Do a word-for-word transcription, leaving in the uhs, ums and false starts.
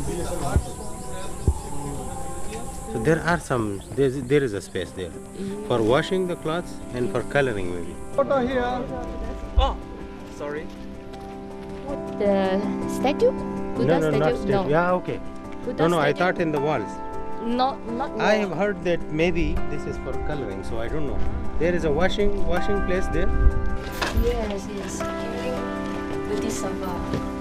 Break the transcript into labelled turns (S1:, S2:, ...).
S1: So there are some, there's, there is a space there for washing the clothes and for coloring maybe.
S2: Photo here.
S3: Oh, sorry.
S4: The statue? Buddha
S1: no, no,
S4: statue?
S1: not statue.
S4: No.
S1: Yeah, okay.
S4: Buddha
S1: No, no, I
S4: statue?
S1: thought in the walls.
S4: Not, not
S1: I
S4: no.
S1: have heard that maybe this is for coloring, so I don't know. There is a washing washing place there.
S4: Yes, yes. Bodhisattva.